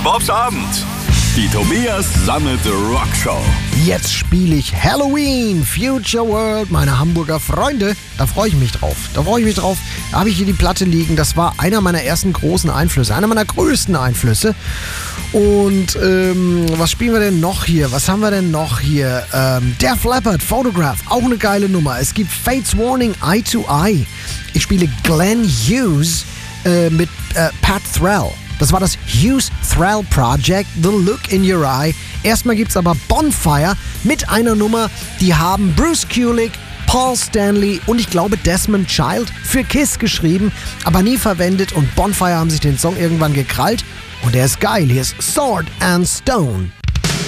Bobs Abend. Die Tobias Sammelte Rockshow. Jetzt spiele ich Halloween, Future World, meine Hamburger Freunde. Da freue ich mich drauf. Da habe ich hier die Platte liegen. Das war einer meiner ersten großen Einflüsse, einer meiner größten Einflüsse. Und was spielen wir denn noch hier? Was haben wir denn noch hier? Def Leppard, Photograph, auch eine geile Nummer. Es gibt Fates Warning, Eye to Eye. Ich spiele Glenn Hughes mit Pat Thrall. Das war das Hughes Thrall Project, The Look in Your Eye. Erstmal gibt's aber Bonfire mit einer Nummer, die haben Bruce Kulick, Paul Stanley und ich glaube Desmond Child für Kiss geschrieben, aber nie verwendet, und Bonfire haben sich den Song irgendwann gekrallt und der ist geil. Hier ist Sword and Stone.